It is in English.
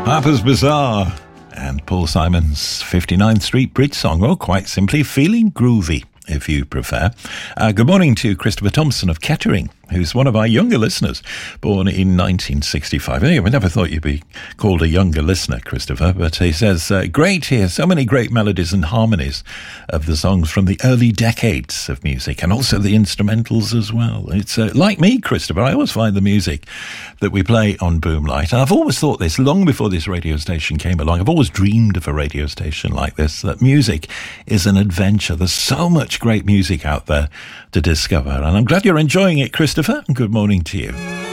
Harper's Bazaar and Paul Simon's 59th Street Bridge song, or quite simply Feeling Groovy, if you prefer. Good morning to Christopher Thompson of Kettering, who's one of our younger listeners, born in 1965. Anyway, I never thought you'd be called a younger listener, Christopher, but he says, great here, so many great melodies and harmonies of the songs from the early decades of music, and also the instrumentals as well. It's like me, Christopher, I always find the music that we play on Boomlight, and I've always thought this, long before this radio station came along, I've always dreamed of a radio station like this, that music is an adventure. There's so much great music out there to discover, and I'm glad you're enjoying it, Christopher. Good morning to you.